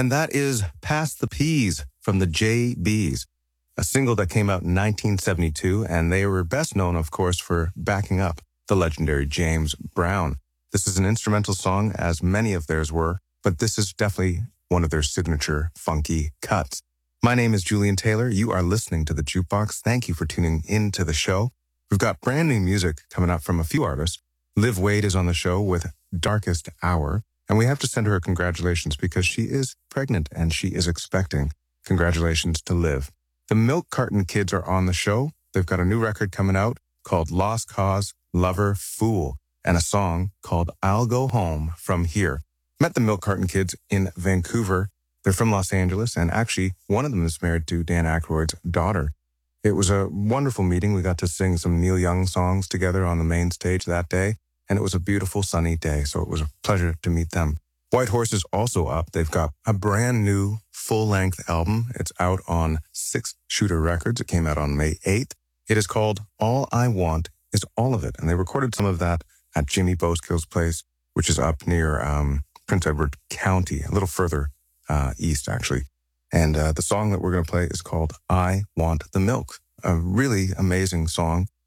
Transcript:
And that is Pass the Peas from the JBs, a single that came out in 1972, and they were best known, of course, for backing up the legendary James Brown. This is an instrumental song, as many of theirs were, but this is definitely one of their signature funky cuts. My name is Julian Taylor. You are listening to The Jukebox. Thank you for tuning in to the show. We've got brand new music coming up from a few artists. Liv Wade is on the show with Darkest Hour, and we have to send her a congratulations because she is pregnant and she is expecting. Congratulations to Liv. The Milk Carton Kids are on the show. They've got a new record coming out called Lost Cause, Lover, Fool, and a song called I'll Go Home From Here. Met the Milk Carton Kids in Vancouver. They're from Los Angeles, and actually one of them is married to Dan Aykroyd's daughter. It was a wonderful meeting. We got to sing some Neil Young songs together on the main stage that day, and it was a beautiful sunny day, so it was a pleasure to meet them. White Horse is also up. They've got a brand new full-length album. It's out on Six Shooter Records. It came out on May 8th. It is called All I Want Is All of It, and they recorded some of that at Jimmy Boskill's place, which is up near Prince Edward County, a little further east, actually. And the song that we're going to play is called I Want the Milk, a really amazing song.